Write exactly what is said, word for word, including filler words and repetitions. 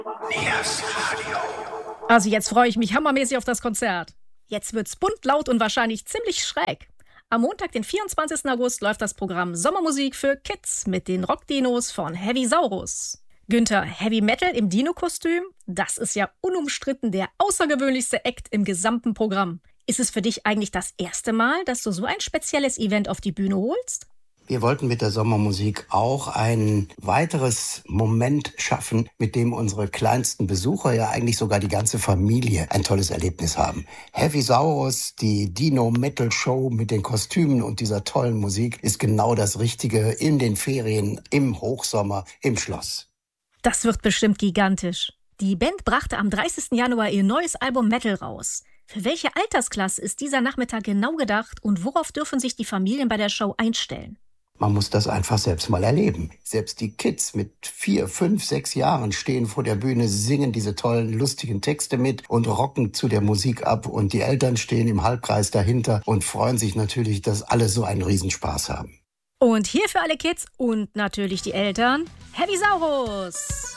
Also jetzt freue ich mich hammermäßig auf das Konzert. Jetzt wird's bunt, laut und wahrscheinlich ziemlich schräg. Am Montag, den vierundzwanzigsten August, läuft das Programm Sommermusik für Kids mit den Rockdinos von Heavy Saurus. Günther, Heavy Metal im Dino-Kostüm? Das ist ja unumstritten der außergewöhnlichste Act im gesamten Programm. Ist es für dich eigentlich das erste Mal, dass du so ein spezielles Event auf die Bühne holst? Wir wollten mit der Sommermusik auch ein weiteres Moment schaffen, mit dem unsere kleinsten Besucher, ja eigentlich sogar die ganze Familie, ein tolles Erlebnis haben. Heavy Saurus, die Dino-Metal-Show mit den Kostümen und dieser tollen Musik, ist genau das Richtige in den Ferien, im Hochsommer, im Schloss. Das wird bestimmt gigantisch. Die Band brachte am dreißigsten Januar ihr neues Album Metal raus. Für welche Altersklasse ist dieser Nachmittag genau gedacht und worauf dürfen sich die Familien bei der Show einstellen? Man muss das einfach selbst mal erleben. Selbst die Kids mit vier, fünf, sechs Jahren stehen vor der Bühne, singen diese tollen, lustigen Texte mit und rocken zu der Musik ab. Und die Eltern stehen im Halbkreis dahinter und freuen sich natürlich, dass alle so einen Riesenspaß haben. Und hier für alle Kids und natürlich die Eltern, Heavy Saurus!